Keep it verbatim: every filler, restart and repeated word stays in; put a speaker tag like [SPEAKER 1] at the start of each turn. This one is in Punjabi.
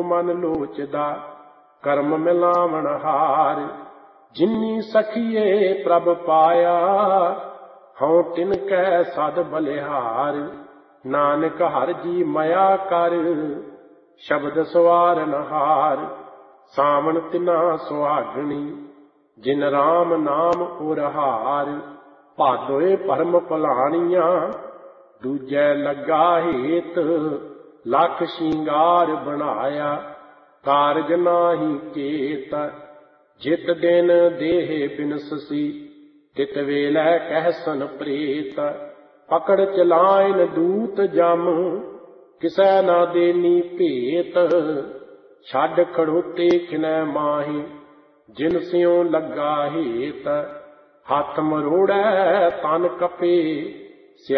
[SPEAKER 1] ਮਨ ਲੋਚਦਾ, ਕਰਮ ਮਿਲਾਵਣ ਹਾਰ। ਜਿਨੀ ਸਖੀਏ ਪ੍ਰਭ ਪਾਇਆ, ਹਉ ਤਿਨ ਕੈ ਸਦ ਬਲਿਹਾਰ। ਨਾਨਕ ਹਰਿ ਜੀ ਮਇਆ ਕਰ, ਸ਼ਬਦ ਸਵਾਰਨ ਹਾਰ। ਸਾਵਣ ਤਿਨਾ ਸੁਹਾਗਣੀ, ਜਿਨ ਰਾਮ ਨਾਮ ਉਰਹਾਰ। ਭਾਦੋਏ ਭਰਮ ਭੁਲਾਣੀਆਂ, ਦੂਜੈ ਲੱਗਾ ਹੇਤ। ਲੱਖ ਸ਼ਿੰਗਾਰ ਬਣਾਇਆ, ਕਾਰਜ ਨਾਹੀ ਚੇਤ। ਜਿਤ ਦਿਨ ਦੇਹ ਬਿਨਸਸੀ, ਤਿਤ ਵੇਲੇ ਕਹਿਸਨ ਪ੍ਰੇਤ। ਪਕੜ ਚਲਾਇਨ ਦੂਤ ਜਮ, ਕਿਸੈ ਨਾ ਦੇਨੀ ਭੇਤ। ਛੱਡ ਖੜੋਤੇ ਖਿਨੈ ਮਾਹੀ, ਜਿਨ ਸਿਉ ਲੱਗਾ ਹੇਤ। ਹੱਥ ਮਰੋੜੈ ਤਨ ਕਪੇ,